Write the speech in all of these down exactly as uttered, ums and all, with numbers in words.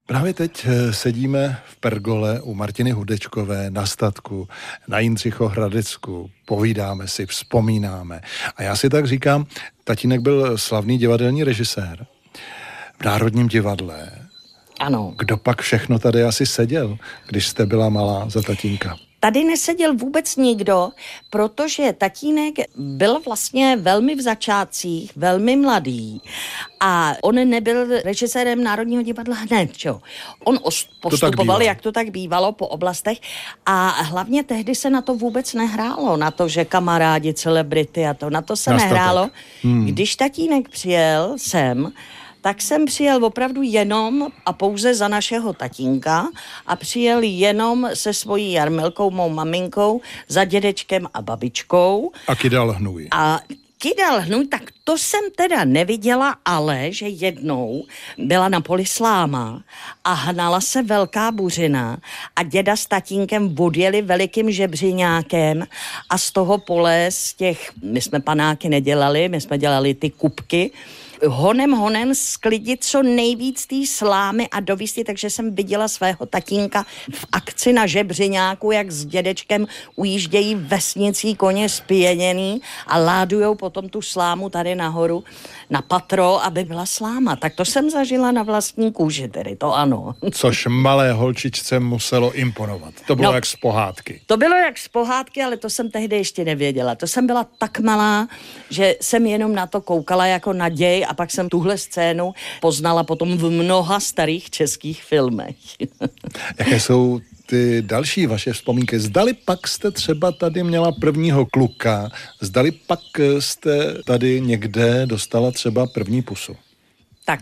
Právě teď sedíme v pergole u Martiny Hudečkové na statku na Jindřichohradecku, povídáme si, vzpomínáme. A já si tak říkám, tatínek byl slavný divadelní režisér v Národním divadle. Ano. Kdo pak všechno tady asi seděl, když jste byla malá za tatínka? Tady neseděl vůbec nikdo, protože tatínek byl vlastně velmi v začátcích, velmi mladý a on nebyl režisérem Národního divadla hned, čo? On postupoval, to jak to tak bývalo, po oblastech a hlavně tehdy se na to vůbec nehrálo, na to, že kamarádi, celebrity a to, na to se Nastatek. nehrálo. Hmm. Když tatínek přijel sem, tak jsem přijel opravdu jenom a pouze za našeho tatínka a přijel jenom se svojí Jarmilkou, mou maminkou, za dědečkem a babičkou. A kydal hnůj. A kydal hnůj, tak to jsem teda neviděla, ale že jednou byla na poli sláma a hnala se velká buřina a děda s tatínkem odjeli velikým žebřiňákem a z toho pole z těch, my jsme panáky nedělali, my jsme dělali ty kupky, honem honem sklidit co nejvíc té slámy a dovísti, takže jsem viděla svého tatínka v akci na žebřiňáku, jak s dědečkem ujíždějí vesnicí koně spěněný a ládujou potom tu slámu tady nahoru na patro, aby byla sláma. Tak to jsem zažila na vlastní kůži, tedy to ano. Což malé holčičce muselo imponovat. To bylo no, jak z pohádky. To bylo jak z pohádky, ale to jsem tehdy ještě nevěděla. To jsem byla tak malá, že jsem jenom na to koukala jako naděj a pak jsem tuhle scénu poznala potom v mnoha starých českých filmech. Jaké jsou ty další vaše vzpomínky? Zdali pak jste třeba tady měla prvního kluka, zdali pak jste tady někde dostala třeba první pusu? Tak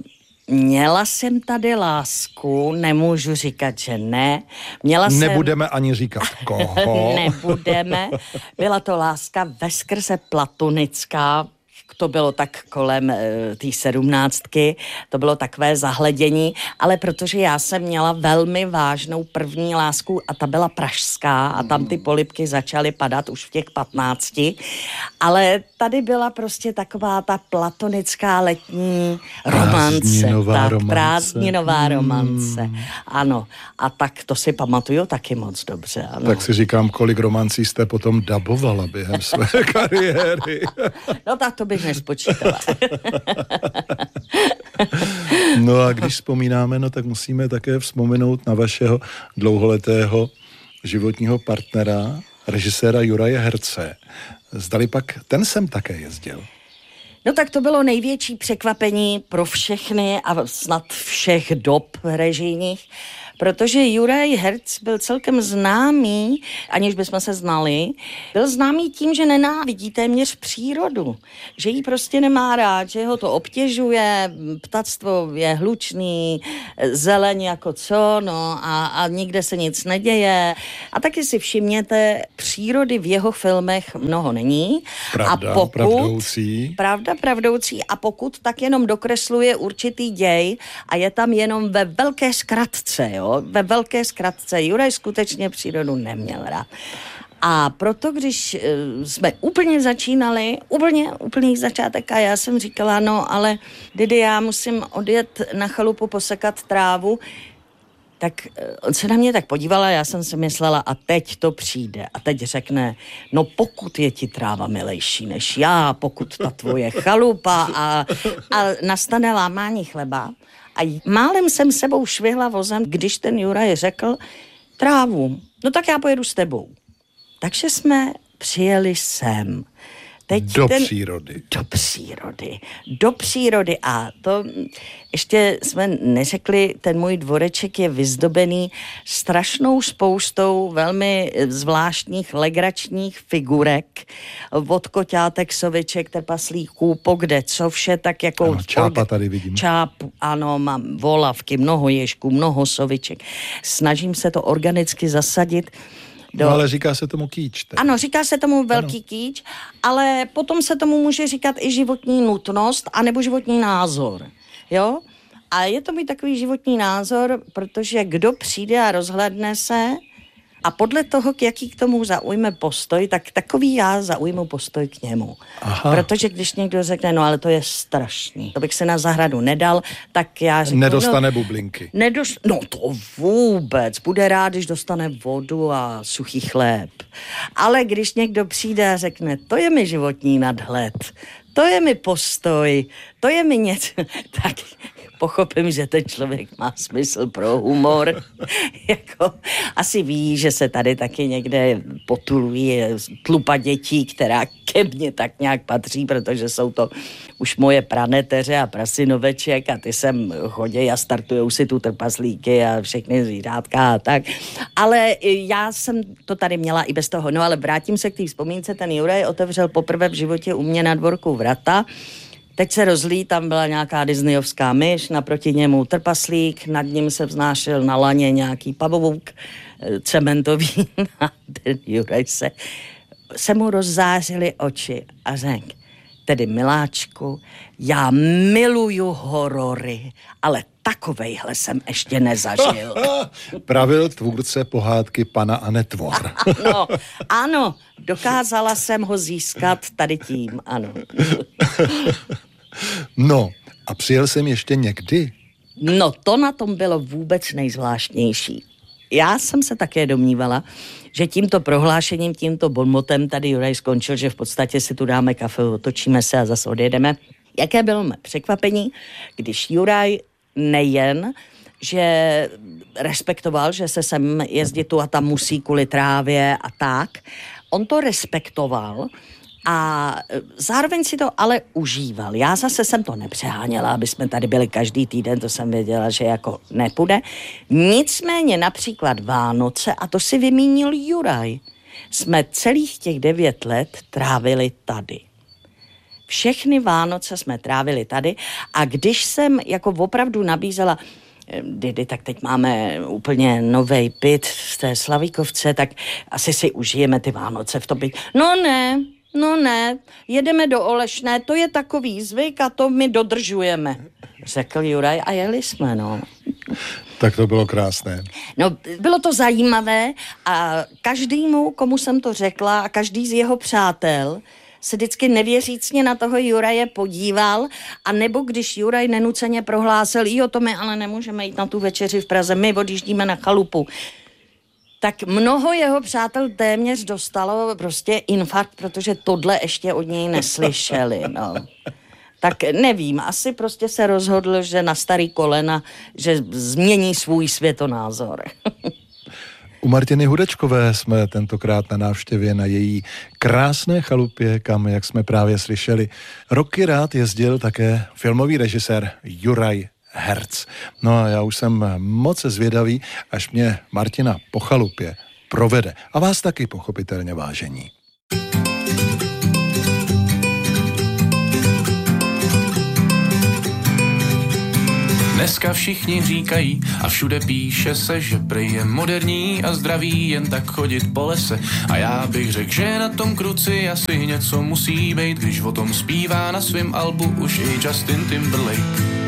měla jsem tady lásku, nemůžu říkat, že ne. Měla jsem... Nebudeme ani říkat koho. Nebudeme. Byla to láska veskrze platonická. To bylo tak kolem e, té sedmnáctky, to bylo takové zahledění, ale protože já jsem měla velmi vážnou první lásku a ta byla pražská a tam ty polibky začaly padat už v těch patnácti, ale tady byla prostě taková ta platonická letní romance. Prázdninová tak, romance. Prázdninová romance, hmm. ano. A tak to si pamatuju taky moc dobře, ano. Tak si říkám, kolik romancí jste potom dabovala během své kariéry. No tak to bych nespočítala. No a když vzpomínáme, no tak musíme také vzpomenout na vašeho dlouholetého životního partnera, režiséra Juraje Herce. Zdali pak ten sem také jezdil? No tak to bylo největší překvapení pro všechny a snad všech dob režijních, protože Juraj Herc byl celkem známý, aniž bychom se znali, byl známý tím, že nenávidí téměř přírodu, že jí prostě nemá rád, že ho to obtěžuje, ptactvo je hlučný, zeleň jako co, no a, a nikde se nic neděje. A taky si všimněte, přírody v jeho filmech mnoho není. Pravda, a pokud, pravdoucí. Pravda, pravdoucí. A pokud tak jenom dokresluje určitý děj a je tam jenom ve velké zkratce, jo, ve velké zkratce. Juraj skutečně přírodu neměl rád. A proto, když uh, jsme úplně začínali, úplně, úplný začátek a já jsem říkala, no ale Didi, já musím odjet na chalupu posekat trávu, tak uh, on se na mě tak podíval a já jsem si myslela, a teď to přijde. A teď řekne, no pokud je ti tráva milejší než já, pokud ta tvoje chalupa a, a nastane lámání chleba. A málem jsem sebou švihla vozem, když ten Juraj řekl trávu, no tak já pojedu s tebou. Takže jsme přijeli sem. Teď do ten, přírody. Do přírody. Do přírody. A to ještě jsme neřekli, ten můj dvoreček je vyzdobený strašnou spoustou velmi zvláštních legračních figurek. Od koťátek, soviček, trpaslíků, pokde, co vše, tak jako... Ano, čápa tady vidím. Čáp, ano, mám volavky, mnoho ježků, mnoho soviček. Snažím se to organicky zasadit. Do... No ale říká se tomu kýč. Tedy. Ano, říká se tomu velký ano. kýč, ale potom se tomu může říkat i životní nutnost, anebo životní názor, jo? A je to mi takový životní názor, protože kdo přijde a rozhlédne se A podle toho, jaký k tomu zaujme postoj, tak takový já zaujmu postoj k němu. Aha. Protože když někdo řekne, no ale to je strašný, to bych se na zahradu nedal, tak já řeknu... Nedostane no, bublinky. Nedos, no to vůbec. Bude rád, když dostane vodu a suchý chléb. Ale když někdo přijde a řekne, to je mi životní nadhled, to je mi postoj, to je mi něco, tak pochopím, že ten člověk má smysl pro humor. Jako, asi ví, že se tady taky někde potuluje tlupa dětí, která ke mně tak nějak patří, protože jsou to už moje praneteře a prasinoveček a ty sem chodí a startujou si tu trpaslíky a všechny zvířátka a tak. Ale já jsem to tady měla i bez toho. No ale vrátím se k té vzpomínce. Ten Juraj otevřel poprvé v životě u mě na dvorku vrata. Teď se rozlí, tam byla nějaká disneyovská myš, naproti němu trpaslík, nad ním se vznášel na laně nějaký pavouk cementový a ten Juraj se, se mu rozzářily oči a řekl, tedy miláčku, já miluju horory, ale takovejhle jsem ještě nezažil. Pravil tvůrce pohádky Pana a netvor. Ano, ano, dokázala jsem ho získat tady tím, ano. No, a přijel jsem ještě někdy? No, to na tom bylo vůbec nejzvláštnější. Já jsem se také domnívala, že tímto prohlášením, tímto bonmotem tady Juraj skončil, že v podstatě si tu dáme kafe, otočíme se a zase odjedeme. Jaké bylo mé překvapení, když Juraj nejen, že respektoval, že se sem jezdit tu a tam musí kvůli trávě a tak, on to respektoval a zároveň si to ale užíval. Já zase jsem to nepřeháněla, aby jsme tady byli každý týden, to jsem věděla, že jako nepůjde. Nicméně například Vánoce, a to si vymínil Juraj, jsme celých těch devět let trávili tady. Všechny Vánoce jsme trávili tady a když jsem jako opravdu nabízela Didi, tak teď máme úplně novej byt z té Slavíkovce, tak asi si užijeme ty Vánoce v tom bytě. No ne, no ne, jedeme do Olešné, to je takový zvyk a to my dodržujeme, řekl Juraj a jeli jsme, no. Tak to bylo krásné. No, bylo to zajímavé a každému, komu jsem to řekla a každý z jeho přátel se vždycky nevěřícně na toho Juraje podíval, a nebo když Juraj nenuceně prohlásil, jo, to my ale nemůžeme jít na tu večeři v Praze, my odjíždíme na chalupu. Tak mnoho jeho přátel téměř dostalo prostě infarkt, protože tohle ještě od něj neslyšeli, no. Tak nevím, asi prostě se rozhodl, že na starý kolena, že změní svůj světonázor. U Martiny Hudečkové jsme tentokrát na návštěvě na její krásné chalupě, kam, jak jsme právě slyšeli, roky rád jezdil také filmový režisér Juraj Herc. No a já už jsem moc zvědavý, až mě Martina po chalupě provede. A vás taky pochopitelně, vážení. Dneska všichni říkají a všude píše se, že prý je moderní a zdravý jen tak chodit po lese. A já bych řekl, že na tom kruci asi něco musí být, když o tom zpívá na svém albu už i Justin Timberlake.